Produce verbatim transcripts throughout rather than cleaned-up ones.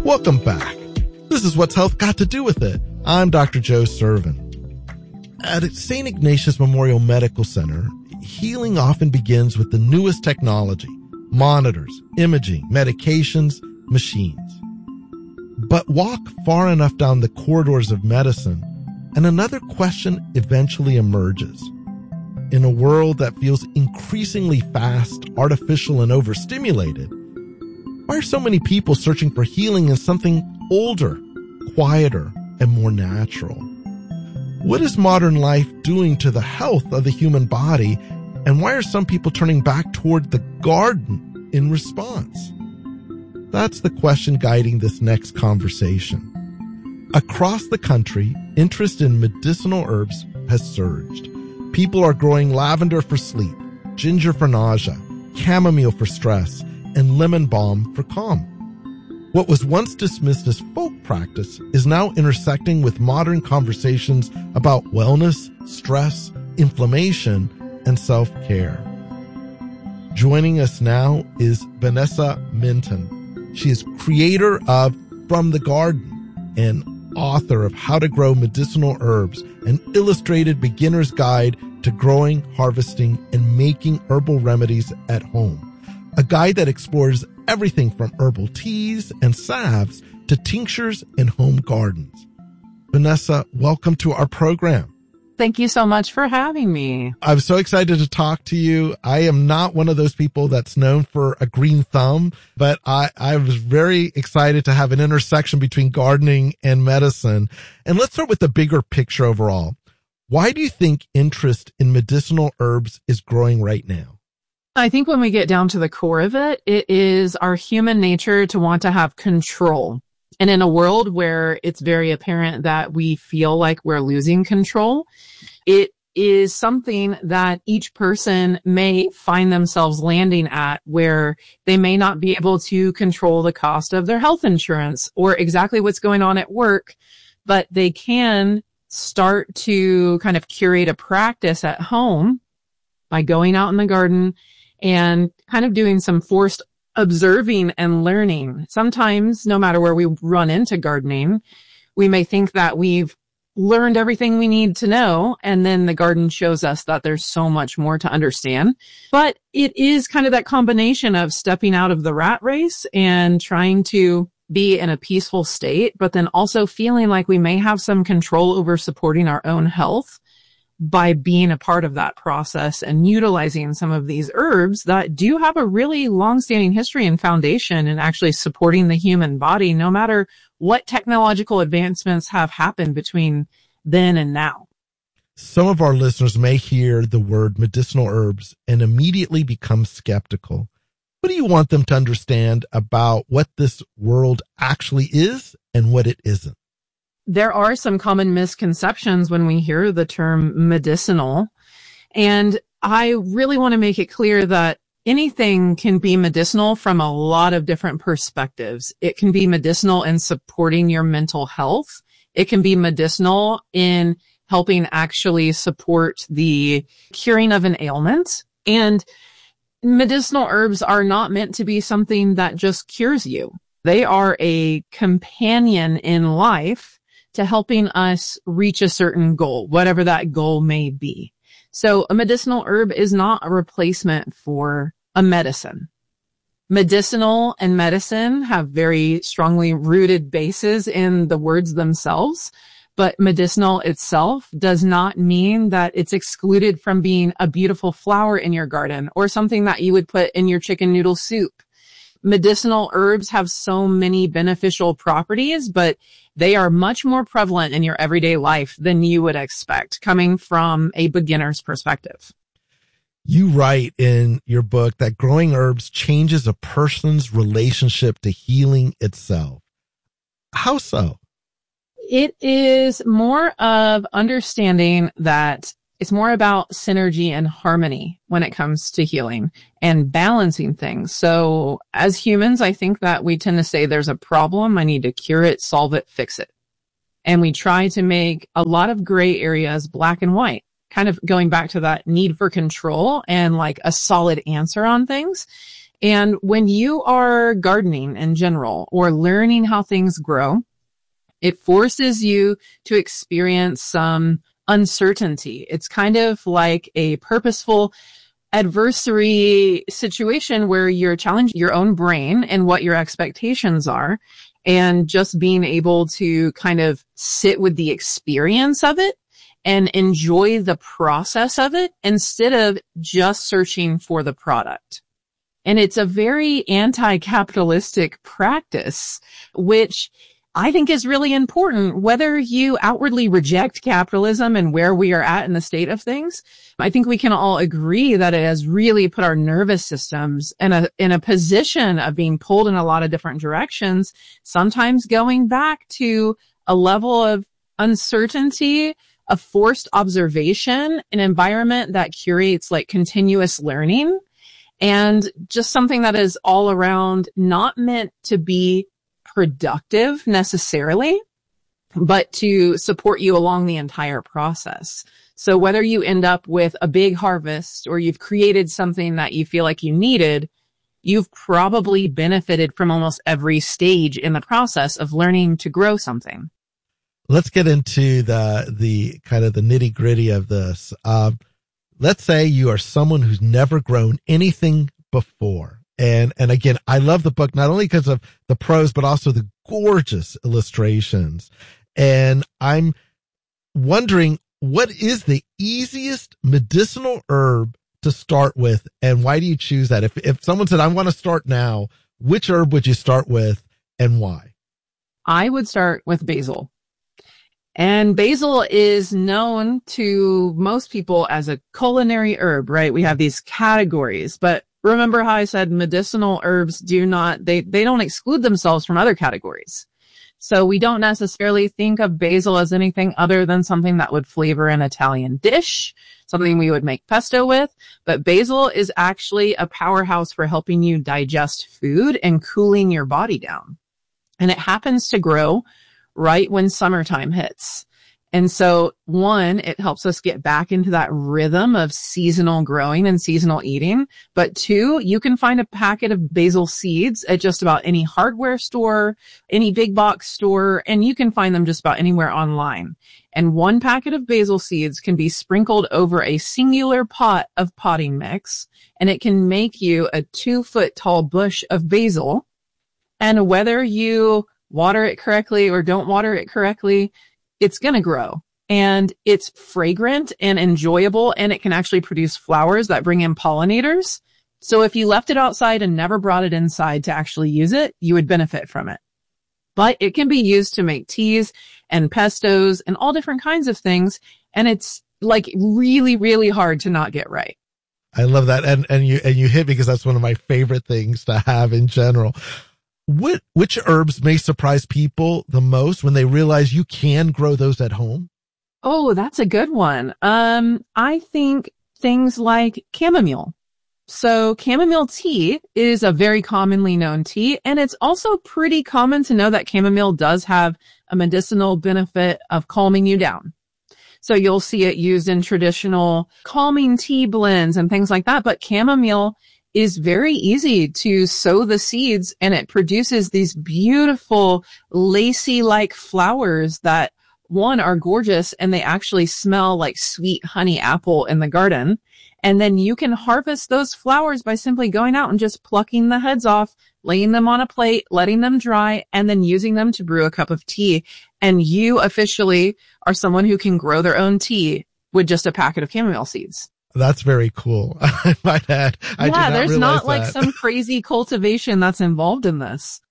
Welcome back. This is What's Health Got to Do with It. I'm Doctor Joe Servin. At Saint Ignatius Memorial Medical Center, healing often begins with the newest technology, monitors, imaging, medications, machines. But walk far enough down the corridors of medicine, and another question eventually emerges. In a world that feels increasingly fast, artificial, and overstimulated, why are so many people searching for healing in something older, quieter, and more natural? What is modern life doing to the health of the human body, and why are some people turning back toward the garden in response? That's the question guiding this next conversation. Across the country, interest in medicinal herbs has surged. People are growing lavender for sleep, ginger for nausea, chamomile for stress, and lemon balm for calm. What was once dismissed as folk practice is now intersecting with modern conversations about wellness, stress, inflammation, and self-care. Joining us now is Vanessa Minton. She is creator of From the Garden and author of How to Grow Medicinal Herbs, an illustrated beginner's guide to growing, harvesting, and making herbal remedies at home. A guide that explores everything from herbal teas and salves to tinctures and home gardens. Vanessa, welcome to our program. Thank you so much for having me. I'm so excited to talk to you. I am not one of those people that's known for a green thumb, but I, I was very excited to have an intersection between gardening and medicine. And let's start with the bigger picture overall. Why do you think interest in medicinal herbs is growing right now? I think when we get down to the core of it, it is our human nature to want to have control. And in a world where it's very apparent that we feel like we're losing control, it is something that each person may find themselves landing at, where they may not be able to control the cost of their health insurance or exactly what's going on at work, but they can start to kind of curate a practice at home by going out in the garden and kind of doing some forced observing and learning. Sometimes, no matter where we run into gardening, we may think that we've learned everything we need to know, and then the garden shows us that there's so much more to understand. But it is kind of that combination of stepping out of the rat race and trying to be in a peaceful state, but then also feeling like we may have some control over supporting our own health by being a part of that process and utilizing some of these herbs that do have a really long-standing history and foundation in actually supporting the human body, no matter what technological advancements have happened between then and now. Some of our listeners may hear the word medicinal herbs and immediately become skeptical. What do you want them to understand about what this world actually is and what it isn't? There are some common misconceptions when we hear the term medicinal, and I really want to make it clear that anything can be medicinal from a lot of different perspectives. It can be medicinal in supporting your mental health. It can be medicinal in helping actually support the curing of an ailment. And medicinal herbs are not meant to be something that just cures you. They are a companion in life to helping us reach a certain goal, whatever that goal may be. So a medicinal herb is not a replacement for a medicine. Medicinal and medicine have very strongly rooted bases in the words themselves, but medicinal itself does not mean that it's excluded from being a beautiful flower in your garden or something that you would put in your chicken noodle soup. Medicinal herbs have so many beneficial properties, but they are much more prevalent in your everyday life than you would expect, coming from a beginner's perspective. You write in your book that growing herbs changes a person's relationship to healing itself. How so? It is more of understanding that it's more about synergy and harmony when it comes to healing and balancing things. So as humans, I think that we tend to say there's a problem, I need to cure it, solve it, fix it. And we try to make a lot of gray areas black and white, kind of going back to that need for control and like a solid answer on things. And when you are gardening in general or learning how things grow, it forces you to experience some uncertainty. It's kind of like a purposeful adversary situation where you're challenging your own brain and what your expectations are, and just being able to kind of sit with the experience of it and enjoy the process of it instead of just searching for the product. And it's a very anti-capitalistic practice, which I think is really important, whether you outwardly reject capitalism and where we are at in the state of things. I think we can all agree that it has really put our nervous systems in a, in a position of being pulled in a lot of different directions, sometimes going back to a level of uncertainty, a forced observation, an environment that curates like continuous learning, and just something that is all around not meant to be productive necessarily, but to support you along the entire process. So whether you end up with a big harvest or you've created something that you feel like you needed, you've probably benefited from almost every stage in the process of learning to grow something. Let's get into the, the kind of the nitty gritty of this. Um, let's say you are someone who's never grown anything before. And, and again, I love the book, not only because of the prose, but also the gorgeous illustrations. And I'm wondering, what is the easiest medicinal herb to start with? And why do you choose that? If, if someone said, I want to start now, which herb would you start with and why? I would start with basil. And basil is known to most people as a culinary herb, right? We have these categories, but remember how I said medicinal herbs do not, they, they don't exclude themselves from other categories. So we don't necessarily think of basil as anything other than something that would flavor an Italian dish, something we would make pesto with. But basil is actually a powerhouse for helping you digest food and cooling your body down. And it happens to grow right when summertime hits. And so one, it helps us get back into that rhythm of seasonal growing and seasonal eating. But two, you can find a packet of basil seeds at just about any hardware store, any big box store, and you can find them just about anywhere online. And one packet of basil seeds can be sprinkled over a singular pot of potting mix, and it can make you a two foot tall bush of basil. And whether you water it correctly or don't water it correctly, it's going to grow, and it's fragrant and enjoyable, and it can actually produce flowers that bring in pollinators. So if you left it outside and never brought it inside to actually use it, you would benefit from it. But it can be used to make teas and pestos and all different kinds of things. And it's like really, really hard to not get right. I love that. And, and you, and you hit me because that's one of my favorite things to have in general. What, which herbs may surprise people the most when they realize you can grow those at home? Oh, that's a good one. Um, I think things like chamomile. So chamomile tea is a very commonly known tea, and it's also pretty common to know that chamomile does have a medicinal benefit of calming you down. So you'll see it used in traditional calming tea blends and things like that, but chamomile is very easy to sow the seeds, and it produces these beautiful lacy-like flowers that, one, are gorgeous, and they actually smell like sweet honey apple in the garden. And then you can harvest those flowers by simply going out and just plucking the heads off, laying them on a plate, letting them dry, and then using them to brew a cup of tea. And you officially are someone who can grow their own tea with just a packet of chamomile seeds. That's very cool. I might add. I yeah, did not there's not like that. some crazy cultivation that's involved in this.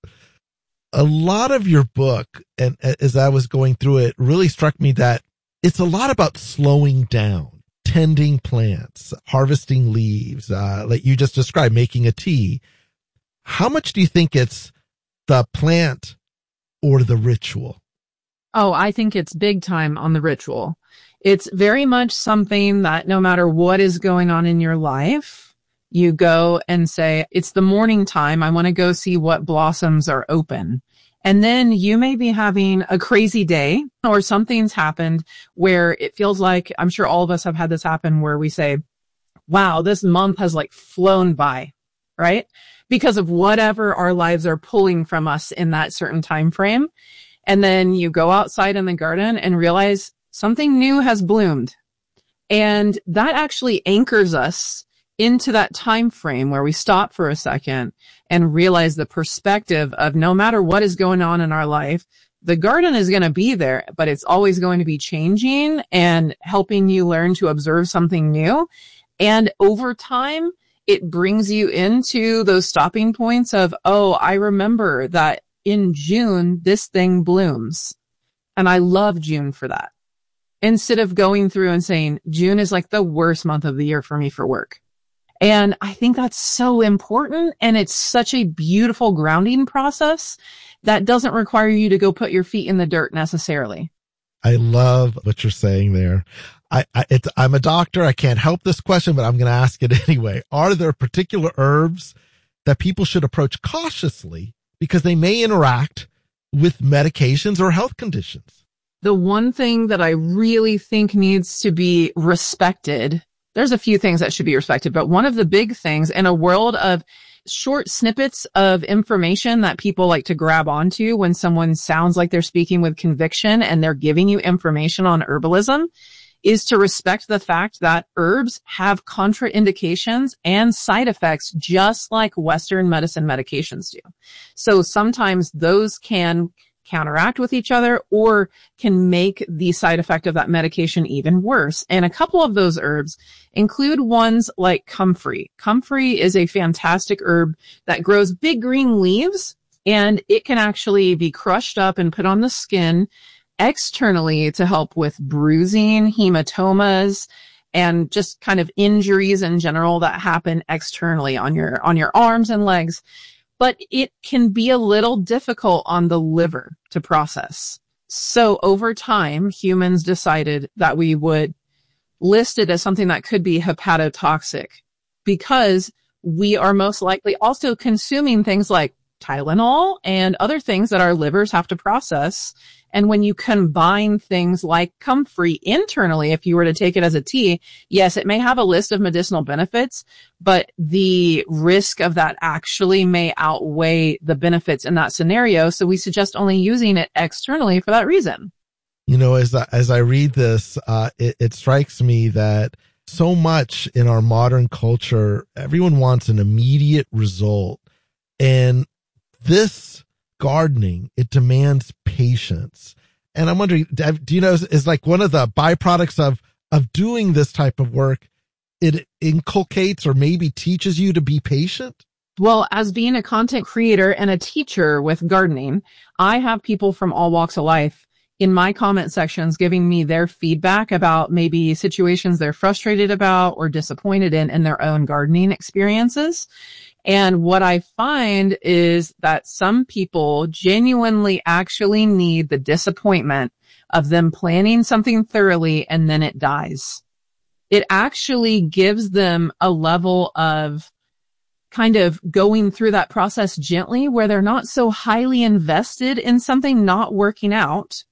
A lot of your book, and as I was going through it, really struck me that it's a lot about slowing down, tending plants, harvesting leaves, uh, like you just described, making a tea. How much do you think it's the plant or the ritual? Oh, I think it's big time on the ritual. It's very much something that no matter what is going on in your life, you go and say, it's the morning time. I want to go see what blossoms are open. And then you may be having a crazy day or something's happened where it feels like, I'm sure all of us have had this happen where we say, wow, this month has like flown by, right? because of whatever our lives are pulling from us in that certain time frame. And then you go outside in the garden and realize something new has bloomed. And that actually anchors us into that time frame where we stop for a second and realize the perspective of no matter what is going on in our life, the garden is going to be there, but it's always going to be changing and helping you learn to observe something new. And over time, it brings you into those stopping points of, oh, I remember that in June, this thing blooms. And I love June for that. Instead of going through and saying, June is like the worst month of the year for me for work. And I think that's so important. And it's such a beautiful grounding process that doesn't require you to go put your feet in the dirt necessarily. I love what you're saying there. I, I it's, I'm a doctor. I can't help this question, but I'm going to ask it anyway. Are there particular herbs that people should approach cautiously because they may interact with medications or health conditions? The one thing that I really think needs to be respected, there's a few things that should be respected, but one of the big things in a world of short snippets of information that people like to grab onto when someone sounds like they're speaking with conviction and they're giving you information on herbalism is to respect the fact that herbs have contraindications and side effects just like Western medicine medications do. So sometimes those can counteract with each other or can make the side effect of that medication even worse. And a couple of those herbs include ones like comfrey. Comfrey is a fantastic herb that grows big green leaves, and it can actually be crushed up and put on the skin externally to help with bruising, hematomas, and just kind of injuries in general that happen externally on your, on your arms and legs. But it can be a little difficult on the liver to process. So over time, humans decided that we would list it as something that could be hepatotoxic because we are most likely also consuming things like Tylenol and other things that our livers have to process. And when you combine things like comfrey internally, if you were to take it as a tea, yes, it may have a list of medicinal benefits, but the risk of that actually may outweigh the benefits in that scenario. So we suggest only using it externally for that reason. You know, as I, as I read this, uh, it, it strikes me that so much in our modern culture, everyone wants an immediate result. And this gardening, it demands patience. And I'm wondering, do you know, is, is like one of the byproducts of, of doing this type of work, it inculcates or maybe teaches you to be patient? Well, as being a content creator and a teacher with gardening, I have people from all walks of life in my comment sections giving me their feedback about maybe situations they're frustrated about or disappointed in in their own gardening experiences. And what I find is that some people genuinely actually need the disappointment of them planning something thoroughly and then it dies. It actually gives them a level of kind of going through that process gently where they're not so highly invested in something not working out,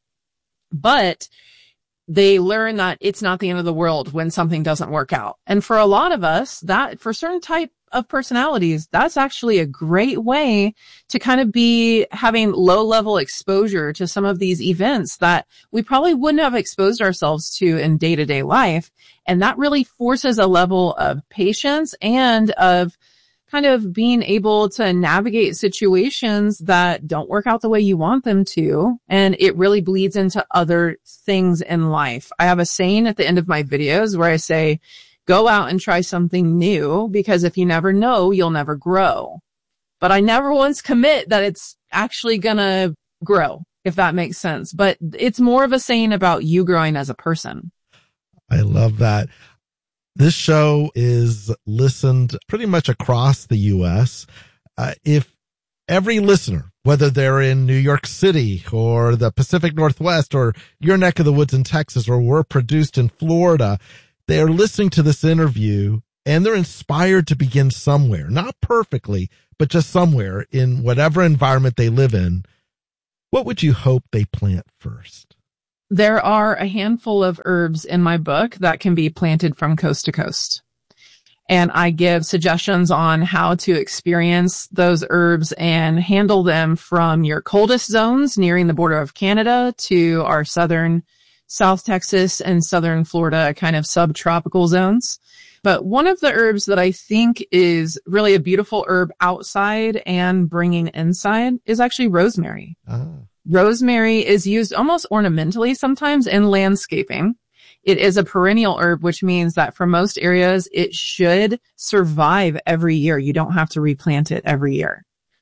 but they learn that it's not the end of the world when something doesn't work out. And for a lot of us, that for certain type of personalities, that's actually a great way to kind of be having low level exposure to some of these events that we probably wouldn't have exposed ourselves to in day to day life. And that really forces a level of patience and of kind of being able to navigate situations that don't work out the way you want them to. And it really bleeds into other things in life. I have a saying at the end of my videos where I say, go out and try something new, because if you never know, you'll never grow. But I never once commit that it's actually gonna grow, if that makes sense. But it's more of a saying about you growing as a person. I love that. This show is listened pretty much across the U S. Uh, if every listener, whether they're in New York City or the Pacific Northwest or your neck of the woods in Texas, or we're produced in Florida, they are listening to this interview and they're inspired to begin somewhere, not perfectly, but just somewhere in whatever environment they live in. What would you hope they plant first? There are a handful of herbs in my book that can be planted from coast to coast. And I give suggestions on how to experience those herbs and handle them from your coldest zones nearing the border of Canada to our southern South Texas and southern Florida kind of subtropical zones. But one of the herbs that I think is really a beautiful herb outside and bringing inside is actually rosemary. Ah. Rosemary is used almost ornamentally sometimes in landscaping. It is a perennial herb, which means that for most areas, it should survive every year. You don't have to replant it every year.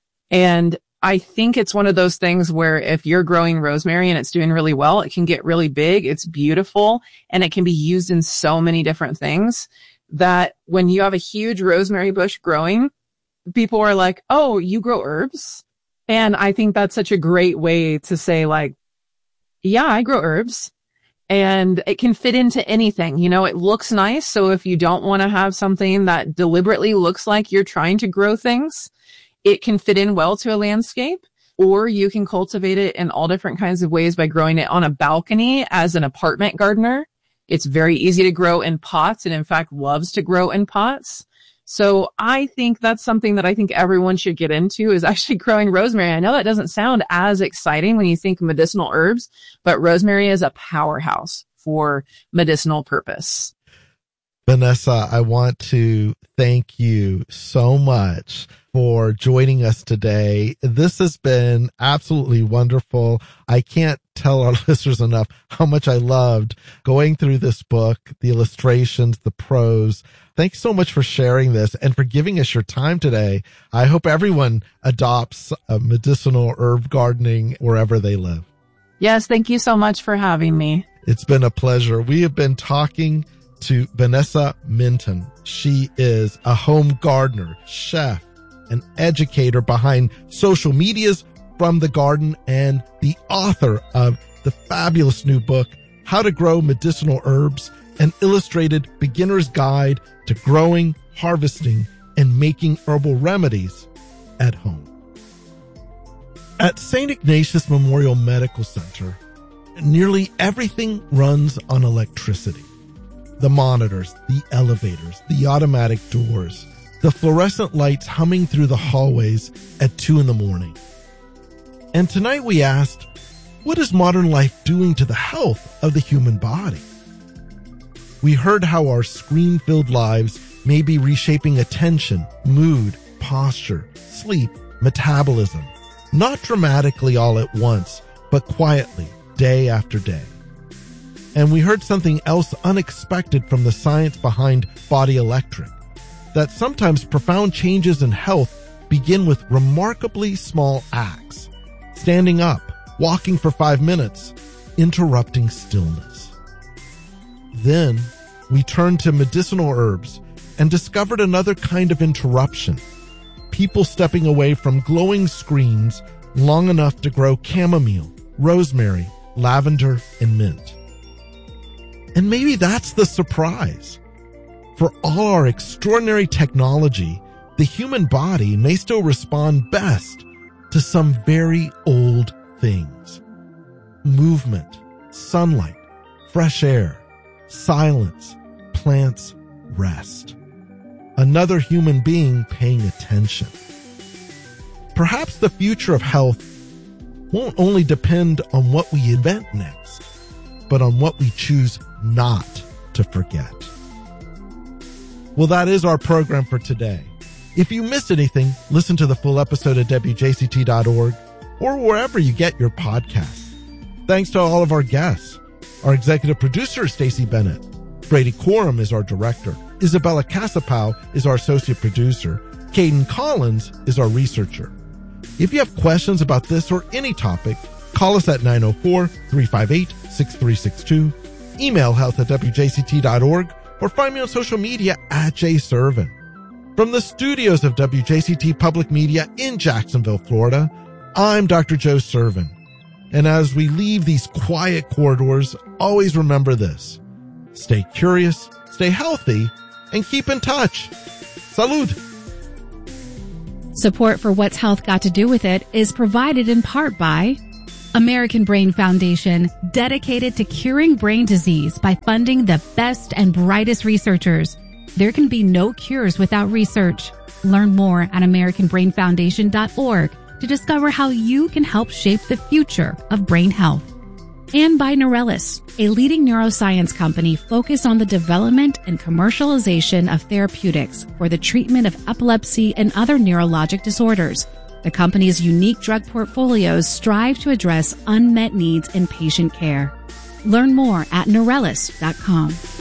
And I think it's one of those things where if you're growing rosemary and it's doing really well, it can get really big. It's beautiful and it can be used in so many different things that when you have a huge rosemary bush growing, people are like, oh, you grow herbs? And I think that's such a great way to say like, yeah, I grow herbs. And it can fit into anything. You know, it looks nice. So if you don't want to have something that deliberately looks like you're trying to grow things, it can fit in well to a landscape, or you can cultivate it in all different kinds of ways by growing it on a balcony as an apartment gardener. It's very easy to grow in pots and in fact loves to grow in pots. So I think that's something that I think everyone should get into is actually growing rosemary. I know that doesn't sound as exciting when you think medicinal herbs, but rosemary is a powerhouse for medicinal purpose. Vanessa, I want to thank you so much for joining us today. This has been absolutely wonderful. I can't tell our listeners enough how much I loved going through this book, the illustrations, the prose. Thanks so much for sharing this and for giving us your time today. I hope everyone adopts a medicinal herb gardening wherever they live. Yes, thank you so much for having me. It's been a pleasure. We have been talking to Vanessa Minton. She is a home gardener, chef, an educator behind Social Medias from the Garden, and the author of the fabulous new book, How to Grow Medicinal Herbs, an illustrated beginner's guide to growing, harvesting, and making herbal remedies at home. At Saint Ignatius Memorial Medical Center, nearly everything runs on electricity. The monitors, the elevators, the automatic doors, the fluorescent lights humming through the hallways at two in the morning. And tonight we asked, what is modern life doing to the health of the human body? We heard how our screen-filled lives may be reshaping attention, mood, posture, sleep, metabolism, not dramatically all at once, but quietly, day after day. And we heard something else unexpected from the science behind Body Electric, that sometimes profound changes in health begin with remarkably small acts. Standing up, walking for five minutes, interrupting stillness. Then we turned to medicinal herbs and discovered another kind of interruption. People stepping away from glowing screens long enough to grow chamomile, rosemary, lavender, and mint. And maybe that's the surprise. For all our extraordinary technology, the human body may still respond best to some very old things. Movement, sunlight, fresh air, silence, plants, rest. Another human being paying attention. Perhaps the future of health won't only depend on what we invent next, but on what we choose not to forget. Well, that is our program for today. If you missed anything, listen to the full episode at W J C T dot org or wherever you get your podcasts. Thanks to all of our guests. Our executive producer is Stacey Bennett. Brady Quorum is our director. Isabella Casapow is our associate producer. Caden Collins is our researcher. If you have questions about this or any topic, call us at nine oh four, three five eight, six three six two, email health at W J C T dot org, or find me on social media at jservin. From the studios of W J C T Public Media in Jacksonville, Florida, I'm Doctor Joe Servin. And as we leave these quiet corridors, always remember this. Stay curious, stay healthy, and keep in touch. Salud! Support for What's Health Got to Do with It is provided in part by American Brain Foundation, dedicated to curing brain disease by funding the best and brightest researchers. There can be no cures without research. Learn more at american brain foundation dot org to discover how you can help shape the future of brain health. And by Neurelis, a leading neuroscience company focused on the development and commercialization of therapeutics for the treatment of epilepsy and other neurologic disorders. The company's unique drug portfolios strive to address unmet needs in patient care. Learn more at neurelis dot com.